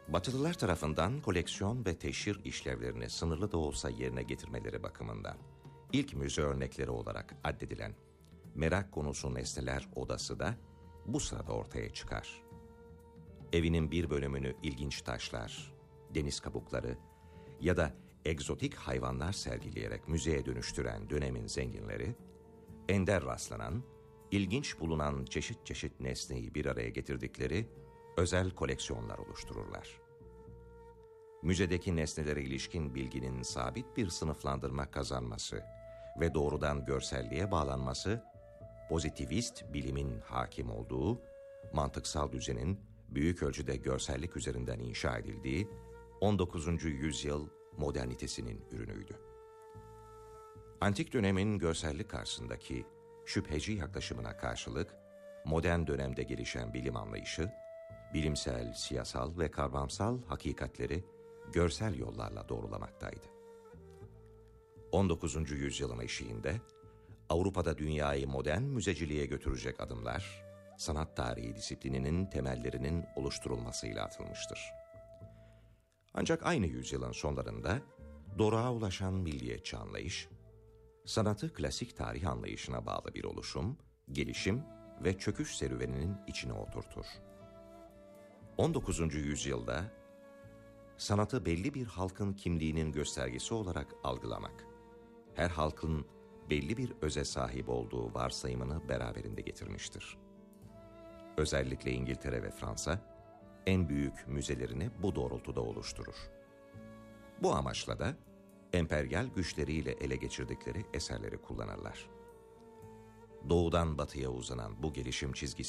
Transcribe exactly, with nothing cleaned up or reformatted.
Batılılar tarafından koleksiyon ve teşhir işlevlerini sınırlı da olsa yerine getirmeleri bakımından ilk müze örnekleri olarak addedilen merak konusu nesneler odası da bu sırada ortaya çıkar. Evinin bir bölümünü ilginç taşlar, deniz kabukları ya da egzotik hayvanlar sergileyerek müzeye dönüştüren dönemin zenginleri, ender rastlanan, ilginç bulunan çeşit çeşit nesneyi bir araya getirdikleri özel koleksiyonlar oluştururlar. Müzedeki nesnelere ilişkin bilginin sabit bir sınıflandırma kazanması ve doğrudan görselliğe bağlanması, pozitivist bilimin hakim olduğu, mantıksal düzenin büyük ölçüde görsellik üzerinden inşa edildiği on dokuzuncu yüzyıl modernitesinin ürünüydü. Antik dönemin görsellik karşısındaki şüpheci yaklaşımına karşılık, modern dönemde gelişen bilim anlayışı, bilimsel, siyasal ve kavramsal hakikatleri görsel yollarla doğrulamaktaydı. on dokuzuncu yüzyılın eşiğinde, Avrupa'da dünyayı modern müzeciliğe götürecek adımlar, sanat tarihi disiplininin temellerinin oluşturulmasıyla atılmıştır. Ancak aynı yüzyılın sonlarında doruğa ulaşan milliyetçi anlayış, sanatı klasik tarih anlayışına bağlı bir oluşum, gelişim ve çöküş serüveninin içine oturtur. on dokuzuncu yüzyılda sanatı belli bir halkın kimliğinin göstergesi olarak algılamak, her halkın belli bir öze sahip olduğu varsayımını beraberinde getirmiştir. Özellikle İngiltere ve Fransa, en büyük müzelerini bu doğrultuda oluşturur. Bu amaçla da emperyal güçleriyle ele geçirdikleri eserleri kullanırlar. Doğudan batıya uzanan bu gelişim çizgisi